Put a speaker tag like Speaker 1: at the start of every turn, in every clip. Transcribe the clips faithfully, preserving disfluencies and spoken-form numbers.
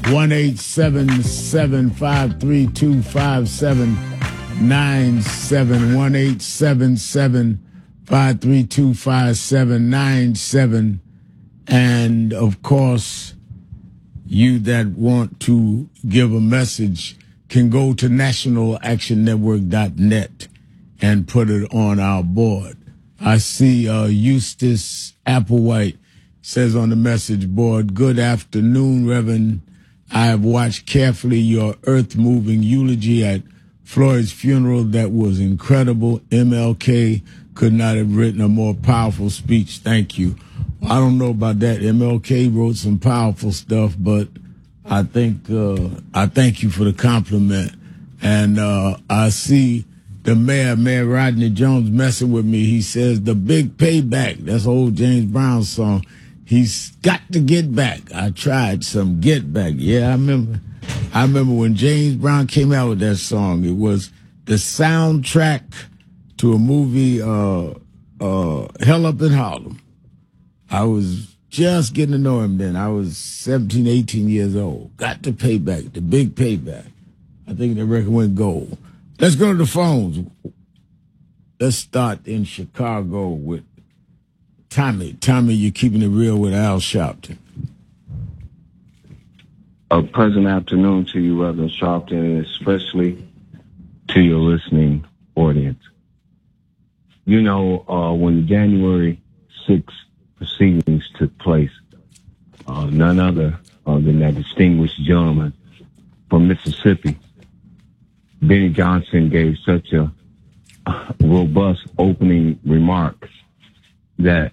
Speaker 1: one eight seven seven, five three two, five seven nine seven. one eight seven seven, five three two, five seven nine seven. And, of course, you that want to give a message can go to national action network dot net and put it on our board. I see uh, Eustace Applewhite says on the message board, good afternoon, Reverend. I have watched carefully your earth-moving eulogy at Floyd's funeral. That was incredible. M L K could not have written a more powerful speech. Thank you. I don't know about that. M L K wrote some powerful stuff, but I think uh, I thank you for the compliment. And uh, I see the mayor, Mayor Rodney Jones, messing with me. He says the big payback. That's old James Brown song. He's got to get back. I tried some get back. Yeah, I remember. I remember when James Brown came out with that song. It was the soundtrack to a movie, uh, uh, Hell Up in Harlem. I was just getting to know him then. I was seventeen, eighteen years old. Got to pay back, the big payback. I think the record went gold. Let's go to the phones. Let's start in Chicago with Tommy. Tommy, you're keeping it real with Al Sharpton.
Speaker 2: A pleasant afternoon to you, Reverend Sharpton, and especially to your listening audience. You know, uh, when the January sixth proceedings took place, uh, none other uh, than that distinguished gentleman from Mississippi, Benny Johnson, gave such a robust opening remarks that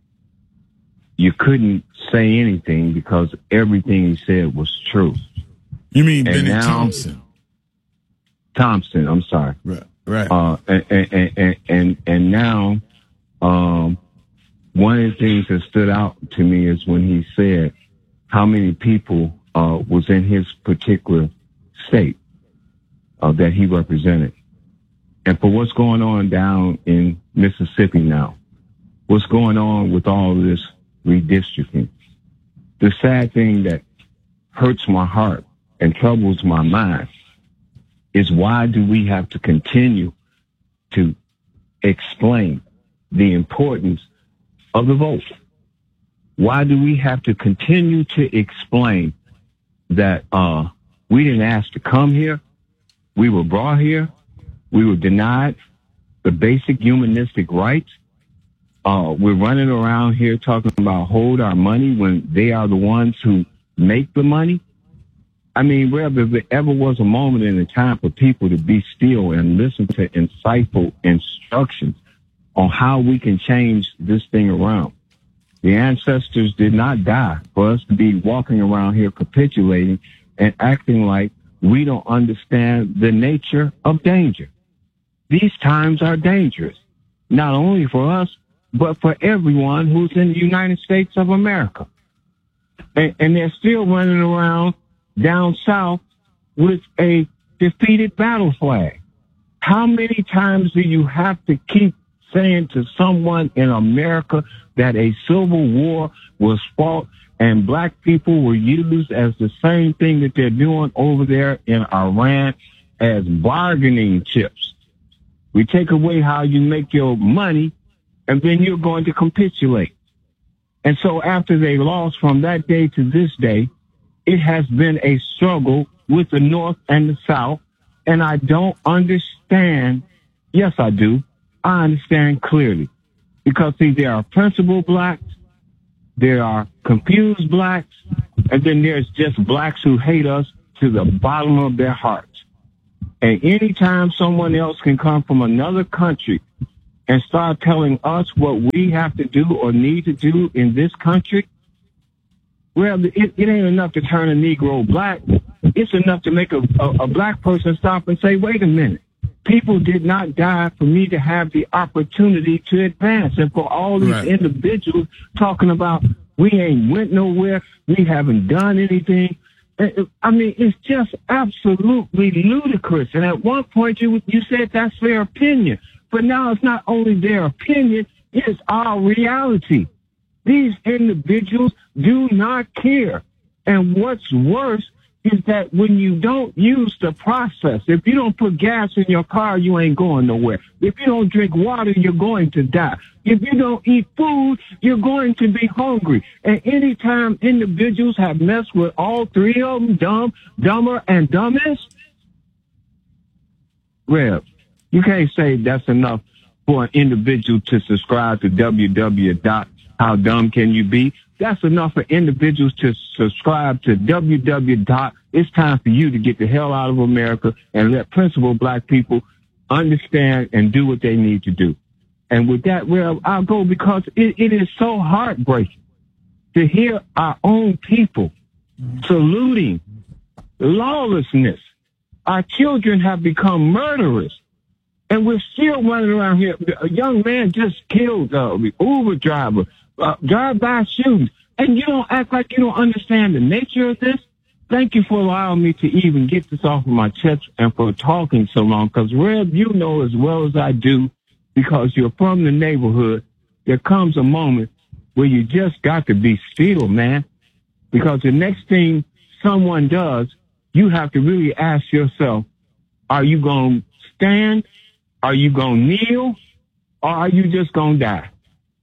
Speaker 2: you couldn't say anything because everything he said was true.
Speaker 1: You mean
Speaker 2: and
Speaker 1: Benny
Speaker 2: now,
Speaker 1: Thompson?
Speaker 2: Thompson, I'm sorry.
Speaker 1: Right, right.
Speaker 2: Uh, and, and, and, and, and now, um, one of the things that stood out to me is when he said how many people uh, was in his particular state uh, that he represented. And for what's going on down in Mississippi now, what's going on with all of this redistricting, the sad thing that hurts my heart and troubles my mind is why do we have to continue to explain the importance of the vote? Why do we have to continue to explain that uh, we didn't ask to come here, we were brought here, we were denied the basic humanistic rights? Uh, we're running around here talking about hold our money when they are the ones who make the money. I mean, whether there ever was a moment in the time for people to be still and listen to insightful instructions on how we can change this thing around. The ancestors did not die for us to be walking around here capitulating and acting like we don't understand the nature of danger. These times are dangerous, not only for us, but for everyone who's in the United States of America. And, and they're still running around down south with a defeated battle flag. How many times do you have to keep saying to someone in America that a civil war was fought and black people were used as the same thing that they're doing over there in Iran as bargaining chips? We take away how you make your money, and then you're going to capitulate. And so after they lost from that day to this day, it has been a struggle with the North and the South, and I don't understand. Yes, I do. I understand clearly. Because, see, there are principled blacks, there are confused blacks, and then there's just blacks who hate us to the bottom of their hearts. And anytime someone else can come from another country and start telling us what we have to do or need to do in this country, well, it, it ain't enough to turn a Negro black. It's enough to make a, a, a black person stop and say, wait a minute. People did not die for me to have the opportunity to advance. And for all these right. individuals talking about we ain't went nowhere, we haven't done anything. I mean, it's just absolutely ludicrous. And at one point you you said that's their opinion. But now it's not only their opinion, it's our reality. These individuals do not care. And what's worse is that when you don't use the process, if you don't put gas in your car, you ain't going nowhere. If you don't drink water, you're going to die. If you don't eat food, you're going to be hungry. And anytime individuals have messed with all three of them, dumb, dumber, and dumbest, well, you can't say that's enough for an individual to subscribe to w w w dot how dumb can you be. That's enough for individuals to subscribe to w w w dot it's time for you to get the hell out of America and let principled black people understand and do what they need to do. And with that, well, I'll go because it, it is so heartbreaking to hear our own people saluting lawlessness. Our children have become murderers. And we're still running around here. A young man just killed uh, the Uber driver, uh, drive-by shootings. And you don't act like you don't understand the nature of this. Thank you for allowing me to even get this off of my chest and for talking so long. Because, Rev, you know as well as I do, because you're from the neighborhood, there comes a moment where you just got to be still, man. Because the next thing someone does, you have to really ask yourself, are you going to stand? Are you going to kneel? Or are you just going to die?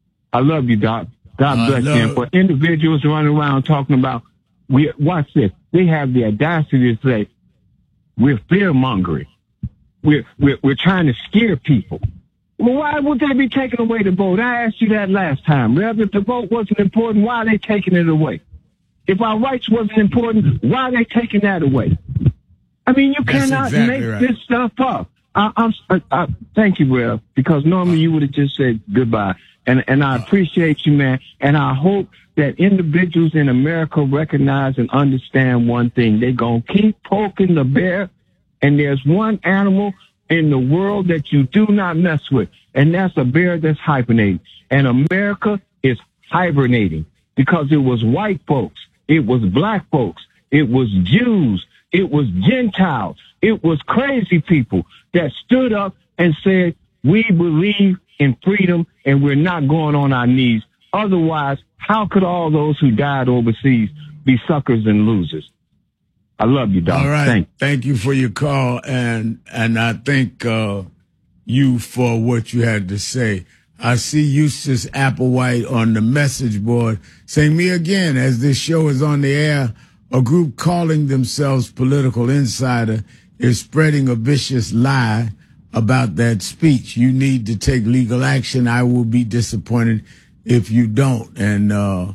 Speaker 2: I love you, Doc. God bless you. And for individuals running around talking about, we watch this, they have the audacity to say, we're fear-mongering. We're, we're, we're trying to scare people. Well, why would they be taking away the vote? I asked you that last time. Rev, if the vote wasn't important, why are they taking it away? If our rights wasn't important, why are they taking that away? I mean, you That's cannot exactly make right. this stuff up. I, I'm, I, I, thank you, Rev, because normally you would have just said goodbye. And, and I appreciate you, man. And I hope that individuals in America recognize and understand one thing. They're going to keep poking the bear. And there's one animal in the world that you do not mess with. And that's a bear that's hibernating. And America is hibernating because it was white folks. It was black folks. It was Jews. It was Gentiles. It was crazy people that stood up and said, we believe in freedom and we're not going on our knees. Otherwise, how could all those who died overseas be suckers and losers? I love you, Doc.
Speaker 1: All right.
Speaker 2: Thank,
Speaker 1: thank you for your call. And, and I thank, uh, you for what you had to say. I see Eustace Applewhite on the message board saying, me again, as this show is on the air, a group calling themselves Political Insider is spreading a vicious lie about that speech. You need to take legal action. I will be disappointed if you don't. And, uh,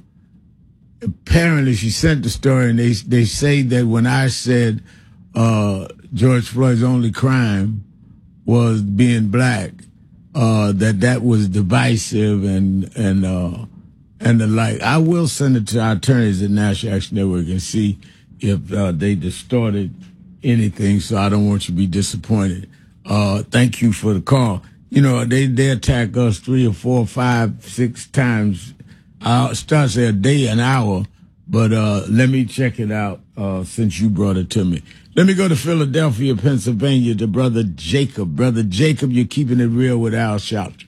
Speaker 1: apparently she sent the story and they, they say that when I said, uh, George Floyd's only crime was being black, uh, that that was divisive and, and, uh, and the like. I will send it to our attorneys at National Action Network and see if, uh, they distorted anything. So I don't want you to be disappointed. Uh, thank you for the call. You know, they, they attack us three or four, five, six times. Uh, starts a day, an hour, but, uh, let me check it out, uh, since you brought it to me. Let me go to Philadelphia, Pennsylvania to Brother Jacob. Brother Jacob, you're keeping it real with Al Sharpton.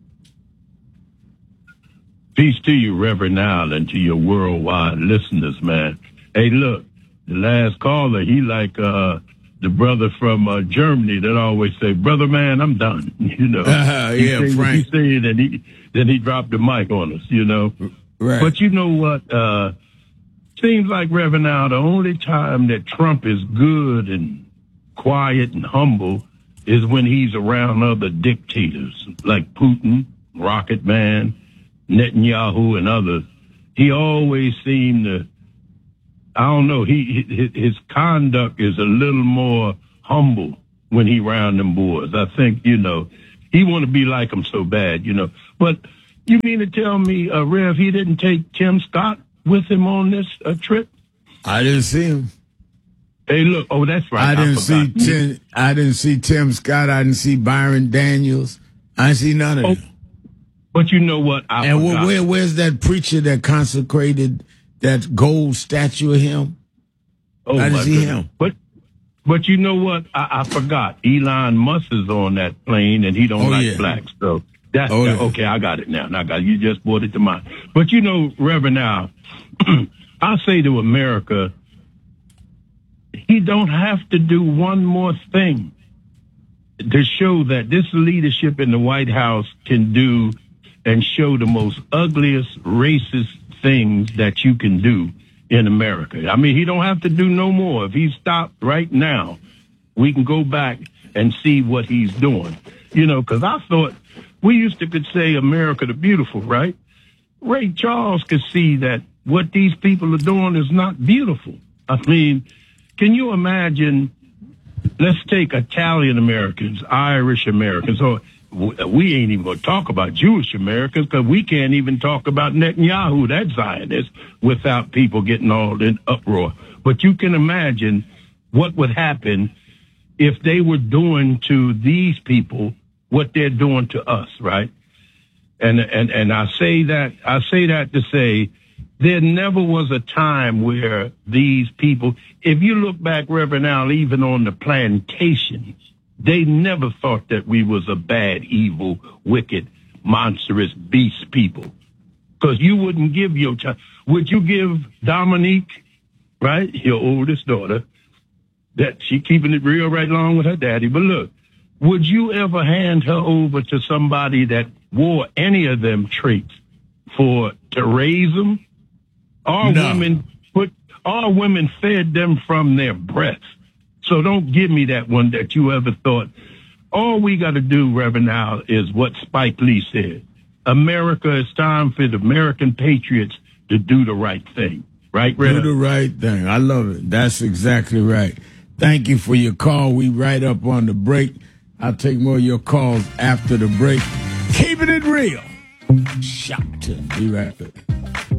Speaker 3: Peace to you, Reverend Al, and to your worldwide listeners, man. Hey, look, the last caller, he like, uh, the brother from uh, Germany that always say, brother, man, I'm done. You know,
Speaker 1: uh, yeah,
Speaker 3: he
Speaker 1: Frank.
Speaker 3: He said, and he, then he dropped the mic on us, you know.
Speaker 1: Right.
Speaker 3: But you know what? Uh, seems like, Reverend Al, the only time that Trump is good and quiet and humble is when he's around other dictators like Putin, Rocket Man, Netanyahu, and others. He always seemed to, I don't know, he, his, his conduct is a little more humble when he around them boys. I think, you know, he want to be like him so bad, you know. But you mean to tell me, uh, Rev, he didn't take Tim Scott with him on this uh, trip?
Speaker 1: I didn't see him.
Speaker 3: Hey, look, oh, that's right.
Speaker 1: I didn't
Speaker 3: I
Speaker 1: see Tim. I didn't see Tim Scott. I didn't see Byron Daniels. I didn't see none of
Speaker 3: oh,
Speaker 1: them.
Speaker 3: But you know what? I
Speaker 1: and
Speaker 3: forgot.
Speaker 1: where, where's that preacher that consecrated that gold statue of him?
Speaker 3: Oh,
Speaker 1: I didn't see
Speaker 3: goodness.
Speaker 1: him.
Speaker 3: But, but you know what? I, I forgot. Elon Musk is on that plane, and he don't
Speaker 1: oh,
Speaker 3: like
Speaker 1: yeah.
Speaker 3: blacks. So that's
Speaker 1: oh,
Speaker 3: that,
Speaker 1: yeah.
Speaker 3: okay. I got it now. I got it. You just brought it to mind. But you know, Reverend Al, I say to America, he don't have to do one more thing to show that this leadership in the White House can do and show the most ugliest racist things that you can do in America. I mean, he don't have to do no more. If he stopped right now, we can go back and see what he's doing. You know, because I thought we used to could say America the Beautiful, right? Ray Charles could see that what these people are doing is not beautiful. I mean, can you imagine, let's take Italian Americans, Irish Americans, or we ain't even going to talk about Jewish Americans because we can't even talk about Netanyahu, that Zionist, without people getting all in uproar. But you can imagine what would happen if they were doing to these people what they're doing to us, right? And and and I say that I say that to say there never was a time where these people, if you look back, Reverend Al, even on the plantations, they never thought that we was a bad, evil, wicked, monstrous beast people. Because you wouldn't give your child. Would you give Dominique, right, your oldest daughter, that she keeping it real right along with her daddy, but look, would you ever hand her over to somebody that wore any of them traits for to raise them? All
Speaker 1: No.
Speaker 3: women put all women fed them from their breasts. So don't give me that one that you ever thought. All we got to do, Reverend Al, is what Spike Lee said. America, it's time for the American patriots to do the right thing. Right, Reverend?
Speaker 1: Do the right thing. I love it. That's exactly right. Thank you for your call. We right up on the break. I'll take more of your calls after the break. Keeping it real. Shout to. Be right back.